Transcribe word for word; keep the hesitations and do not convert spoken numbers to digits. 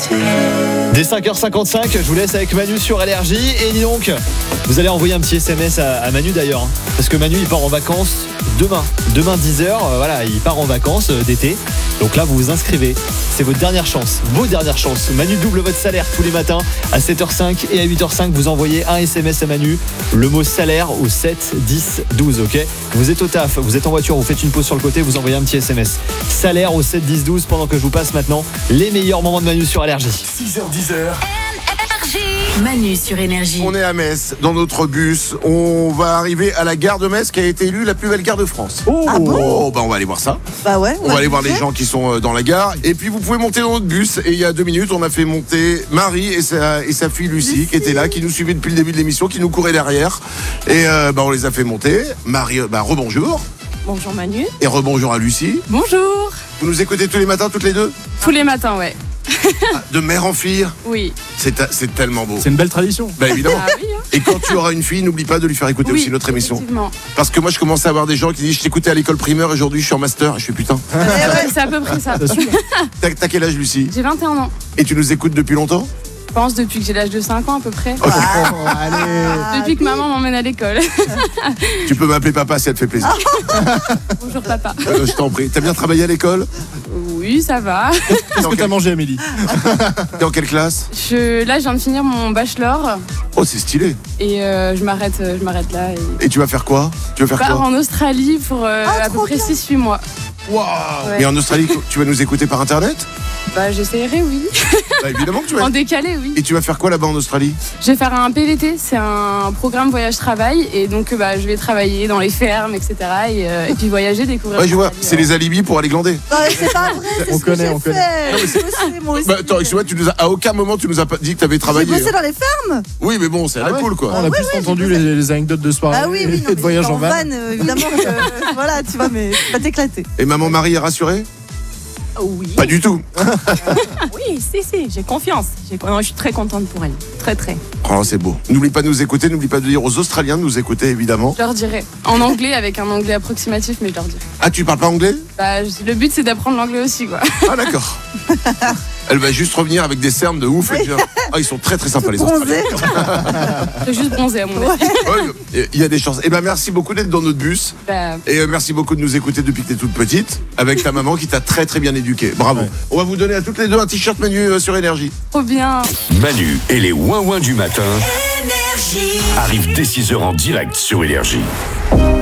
Dès cinq heures cinquante-cinq, je vous laisse avec Manu sur Énergie. Et dis donc, vous allez envoyer un petit S M S à, à Manu d'ailleurs, hein, parce que Manu il part en vacances demain. Demain dix heures, euh, voilà, il part en vacances euh, d'été. Donc là, vous vous inscrivez. C'est votre dernière chance, vos dernières chances. Manu double votre salaire tous les matins à sept heures cinq et à huit heures cinq. Vous envoyez un S M S à Manu, le mot salaire au sept dix douze, ok ? Vous êtes au taf, vous êtes en voiture, vous faites une pause sur le côté, vous envoyez un petit S M S. Salaire au sept dix douze pendant que je vous passe maintenant les meilleurs moments de Manu sur Énergie. six heures dix. Manu sur Énergie. On est à Metz, dans notre bus. On va arriver à la gare de Metz qui a été élue la plus belle gare de France. Oh, Ah bon Oh, bah on va aller voir ça. Bah ouais. On va aller voir les gens qui sont euh, dans la gare. Et puis vous pouvez monter dans notre bus. Et il y a deux minutes, on a fait monter Marie et sa, et sa fille Lucie, Lucie. qui étaient là, qui nous suivaient depuis le début de l'émission, qui nous couraient derrière. Et euh, bah, on les a fait monter. Marie, bah rebonjour. Bonjour Manu. Et rebonjour à Lucie. Bonjour. Vous nous écoutez tous les matins, toutes les deux? Tous les matins, ouais. Ah, de mère en fille. Oui. C'est, ta- c'est tellement beau. c'est une belle tradition. Bah évidemment. Ah oui, hein. Et quand tu auras une fille, n'oublie pas de lui faire écouter Oui, aussi notre émission. effectivement. Parce que moi, je commence à avoir des gens qui disent je t'écoutais à l'école primaire, aujourd'hui je suis en master. Et je fais putain. Eh ouais. C'est à peu près ça. T'as, t'as quel âge, Lucie? J'ai vingt et un ans. Et tu nous écoutes depuis longtemps? Je pense depuis que j'ai l'âge de cinq ans à peu près. Oh, allez. Depuis que maman m'emmène à l'école. Tu peux m'appeler papa si ça te fait plaisir. Bonjour papa. Euh, je t'en prie. T'as bien travaillé à l'école? Oui, ça va. Qu'est-ce que t'as mangé, Amélie? T'es en quelle classe? Je, là, je viens de finir mon bachelor Oh, c'est stylé. et euh, je m'arrête, je m'arrête là. Et... Et tu vas faire quoi? Tu vas Je faire pars quoi? en Australie pour euh, Ah, à peu trop près bien. six huit mois. Waouh. Ouais. Mais en Australie, tu vas nous écouter par internet? Bah, j'essaierai, oui. Bah évidemment que tu vas. En décalé, oui. Et tu vas faire quoi là-bas en Australie? Je vais faire un P V T, c'est un programme voyage-travail, et donc euh, bah, je vais travailler dans les fermes, et cetera. Et, euh, et puis voyager, découvrir. Ouais, je vois. l'Australie, C'est ouais. les alibis pour aller glander. Non, mais c'est pas vrai, c'est On ce que connaît, j'ai on fait. connaît. Non, mais c'est- Moi aussi, moi aussi. Bah attends, excuse-moi, tu nous as, à aucun moment tu nous as pas dit que t'avais J'ai travaillé. bossé hein. dans les fermes. Oui, mais bon, c'est à Ah la ouais cool quoi. On a plus entendu les, les anecdotes de soirée Ah oui, oui, non, et de voyage en van. euh, évidemment. que- voilà, tu vois, mais tu vas t'éclater. Et maman Marie est rassurée? Oui, Pas du tout. oui, si, si, j'ai confiance. J'ai- non, je suis très contente pour elle. Très, très. Oh, c'est beau. N'oublie pas de nous écouter, n'oublie pas de dire aux Australiens de nous écouter évidemment. Je leur dirai. En anglais, avec un anglais approximatif, mais je leur dirai. Ah, tu parles pas anglais? Bah, je- le but, c'est d'apprendre l'anglais aussi, quoi. Ah d'accord. Elle va juste revenir avec des cernes de ouf et dire ah ils sont très très sympas les Australiens. Bronzé. Je vais juste bronzer, à mon avis. Ouais, il y a des chances. Et ben merci beaucoup d'être dans notre bus Bah, et euh, merci beaucoup de nous écouter depuis que t'es toute petite avec ta maman qui t'a très très bien éduquée. Bravo. Ouais. On va vous donner à toutes les deux un t-shirt Manu euh, sur Énergie. trop bien. Manu et les ouin-ouin du matin arrivent dès six heures en direct sur Énergie.